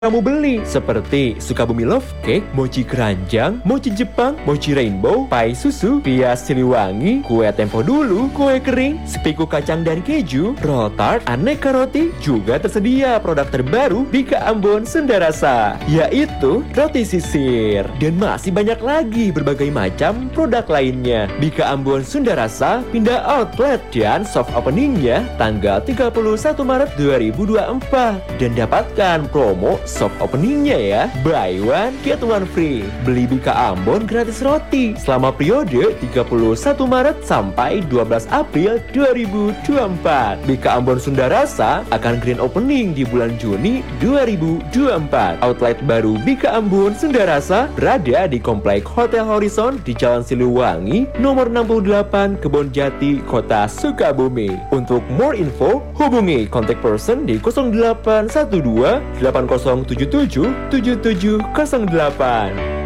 kamu beli, seperti Sukabumi Love Cake, mochi keranjang, mochi Jepang, mochi rainbow, pai susu, pias Siliwangi, kue tempo dulu, kue kering, sepiku kacang dan keju, roll tart, aneka roti, juga tersedia produk terbaru Bika Ambon Sunda Rasa, yaitu roti sisir. Dan masih banyak lagi berbagai macam produk lainnya. Bika Ambon Sunda Rasa pindah outlet dan soft openingnya tanggal 31 Maret 2024. Dan dapatkan promo soft openingnya ya, buy one get one free. Beli Bika Ambon gratis roti selama periode 31 Maret sampai 12 April 2024. Bika Ambon Sunda Rasa akan grand opening di bulan Juni 2024. Outlet baru Bika Ambon Sunda Rasa berada di Komplek Hotel Horizon di Jalan Siliwangi nomor 68 Kebon Jati, Kota Sukabumi. Untuk more info hubungi contact person di 0812 8077 7708.